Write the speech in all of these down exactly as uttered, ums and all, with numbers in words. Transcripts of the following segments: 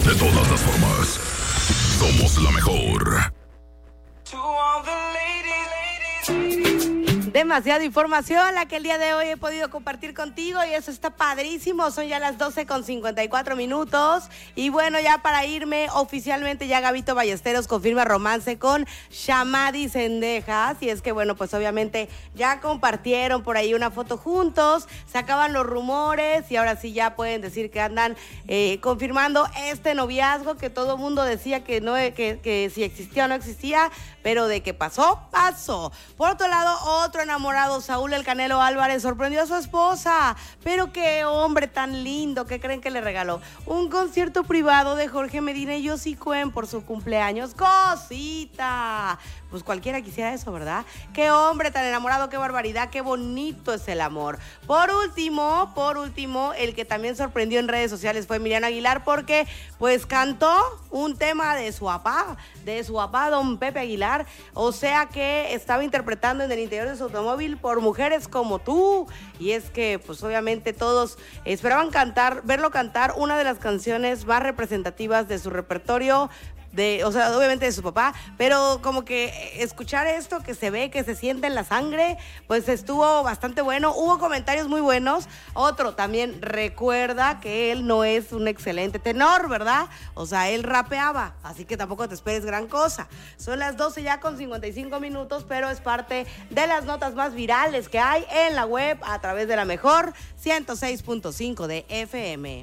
De todas las formas, somos la mejor. Demasiada información la que el día de hoy he podido compartir contigo y eso está padrísimo. Son ya las doce con cincuenta y cuatro minutos y bueno, ya para irme oficialmente ya Gabito Ballesteros confirma romance con Shamadi Cendejas y es que bueno, pues obviamente ya compartieron por ahí una foto juntos, se acaban los rumores y ahora sí ya pueden decir que andan eh, confirmando este noviazgo que todo el mundo decía que no, que, que si existía o no existía, pero de que pasó, pasó. Por otro lado, otro enamorado, Saúl El Canelo Álvarez, sorprendió a su esposa. Pero qué hombre tan lindo, ¿qué creen que le regaló? Un concierto privado de Jorge Medina y Yossi Cuen por su cumpleaños. ¡Cosita! Pues cualquiera quisiera eso, ¿verdad? Qué hombre tan enamorado, qué barbaridad, qué bonito es el amor. Por último, por último, el que también sorprendió en redes sociales fue Emiliano Aguilar porque pues cantó un tema de su papá, de su papá, don Pepe Aguilar. O sea que estaba interpretando en el interior de su automóvil Por Mujeres Como Tú. Y es que pues obviamente todos esperaban cantar, verlo cantar una de las canciones más representativas de su repertorio, de, o sea, obviamente de su papá, pero como que escuchar esto que se ve, que se siente en la sangre, pues estuvo bastante bueno. Hubo comentarios muy buenos. Otro también recuerda que él no es un excelente tenor, ¿verdad? O sea, él rapeaba, así que tampoco te esperes gran cosa. Son las doce ya con cincuenta y cinco minutos, pero es parte de las notas más virales que hay en la web a través de la mejor ciento seis punto cinco de F M.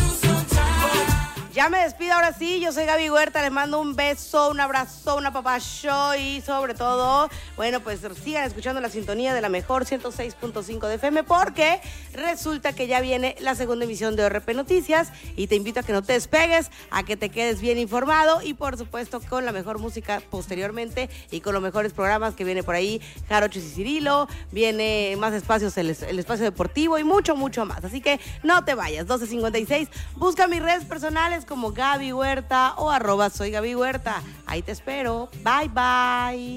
Ya me despido ahora sí, yo soy Gaby Huerta, les mando un beso, un abrazo, un apapacho y sobre todo, bueno, pues sigan escuchando la sintonía de la mejor ciento seis punto cinco de F M porque resulta que ya viene la segunda emisión de O R P Noticias y te invito a que no te despegues, a que te quedes bien informado y por supuesto con la mejor música posteriormente y con los mejores programas que viene por ahí, Jarochos y Cirilo, viene más espacios, el, el espacio deportivo y mucho, mucho más. Así que no te vayas, doce cincuenta y seis, busca mis redes personales como Gaby Huerta o arroba soy Gaby Huerta. Ahí te espero. Bye, bye.